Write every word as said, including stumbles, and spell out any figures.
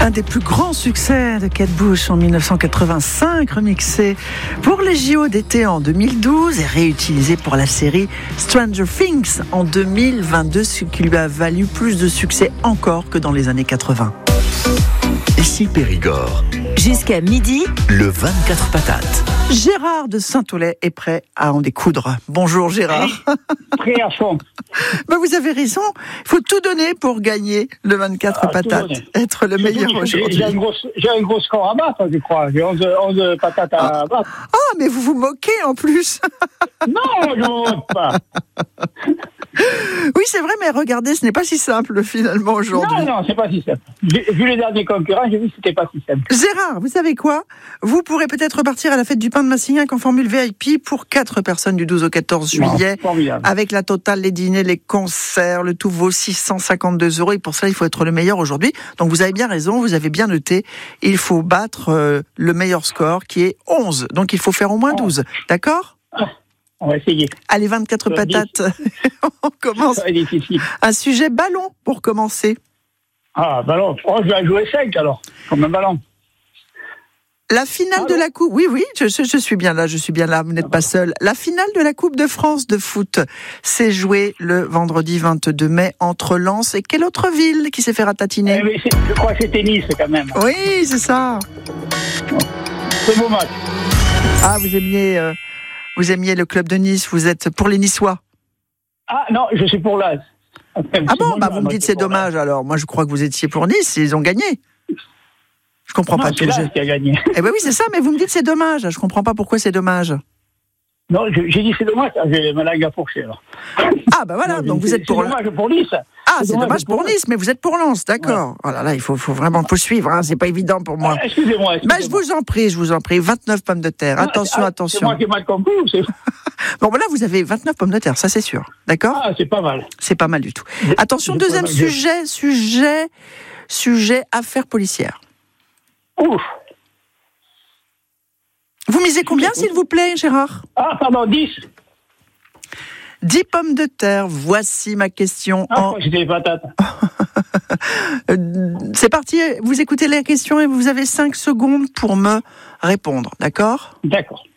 Un des plus grands succès de Kate Bush en dix-neuf cent quatre-vingt-cinq, remixé pour les J O d'été en deux mille douze et réutilisé pour la série Stranger Things en deux mille vingt-deux, ce qui lui a valu plus de succès encore que dans les années quatre-vingts. Ici Périgord. Jusqu'à midi, Le vingt-quatre patates. Gérard de Saint-Aulay est prêt à en découdre. Bonjour Gérard. Prêt à fond. Ben vous avez raison, il faut tout donner pour gagner le vingt-quatre Ah, patates, être le meilleur J'ai, aujourd'hui. j'ai, un gros, j'ai un gros score à battre, je crois. J'ai onze, onze patates à Ah. battre. Ah, mais vous vous moquez en plus. Non, je ne monte pas. Oui, c'est vrai, mais regardez, ce n'est pas si simple finalement aujourd'hui. Non, non, c'est pas si simple. J'ai, vu les derniers concurrents, j'ai vu que c'était pas si simple. Gérard, vous savez quoi ? Vous pourrez peut-être repartir à la fête du pain de Massignac en formule V I P pour quatre personnes du douze au quatorze juillet. Non, formidable. Avec la totale, les dîners, les concerts, le tout vaut six cent cinquante-deux euros. Et pour ça, il faut être le meilleur aujourd'hui. Donc vous avez bien raison, vous avez bien noté. Il faut battre euh, le meilleur score qui est onze. Donc il faut faire au moins douze. D'accord ? Ah, on va essayer. Allez, vingt-quatre Euh, patates. On commence. Ça va être difficile. Un sujet ballon pour commencer. Ah, ballon. Oh, je vais jouer cinq alors, comme un ballon. La finale Allô de la Coupe, oui, oui, je, je, je suis bien là, je suis bien là, vous n'êtes pas seul. La finale de la Coupe de France de foot s'est jouée le vendredi vingt-deux mai entre Lens et quelle autre ville qui s'est fait ratatiner ? Eh, mais c'est- je crois que c'était Nice quand même. Oui, c'est ça. C'est beau match. Ah, vous aimiez, euh, vous aimiez le club de Nice, vous êtes pour les Niçois. Ah non, je suis pour l'A S. Enfin, Ah c'est bon, mon bah nom, vous me moi, dites je c'est suis pour l'A S. dommage alors. Moi je crois que vous étiez pour Nice, ils ont gagné. Je comprends Non, pas c'est tout. l'A Je... S qui a gagné. Eh ben oui, c'est ça, mais vous me dites c'est dommage. Je comprends pas pourquoi c'est dommage. Non, je- j'ai dit c'est dommage, j'ai ma langue à fourcher alors. Ah bah voilà, Non, donc c'est- vous êtes pour C'est dommage pour Nice. Ah, c'est dommage pour Nice. Nice, mais vous êtes pour Lens, d'accord. Oh là là, il faut, faut vraiment poursuivre, hein, c'est pas évident pour moi. Ah, excusez-moi. Bah, excusez-moi. je vous en prie, je vous en prie. vingt-neuf pommes de terre. Ah, Attention, ah, C'est attention. moi qui ai mal compris ou c'est... Bon, voilà, vous avez vingt-neuf pommes de terre, ça c'est sûr. D'accord ? Ah, c'est pas mal. C'est pas mal du tout. Attention, c'est deuxième pas mal. sujet, sujet, sujet, affaires policières. Ouf. Vous misez combien, s'il vous plaît, Gérard ? Ah, pardon, dix. dix pommes de terre, voici ma question. Ah, je en... crois que c'était les patates. Euh, C'est parti, vous écoutez la question et vous avez cinq secondes pour me répondre, d'accord ? D'accord.